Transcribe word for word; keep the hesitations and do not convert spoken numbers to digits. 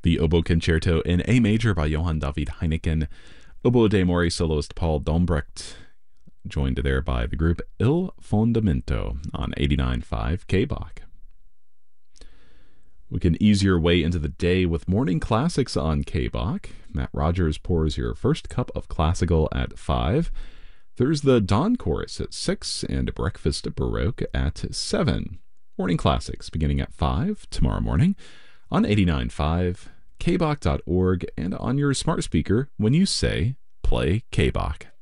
The Oboe Concerto in A major by Johann David Heineken. Oboe d'amore soloist Paul Dombrecht, joined there by the group Il Fondamento on eighty-nine point five K-Bach. We can ease your way into the day with morning classics on K-Bach. Matt Rogers pours your first cup of classical at five. There's the Dawn Chorus at six and Breakfast Baroque at seven. Morning classics beginning at five tomorrow morning on eighty-nine point five, K Bach dot org, and on your smart speaker when you say, play K-Bach.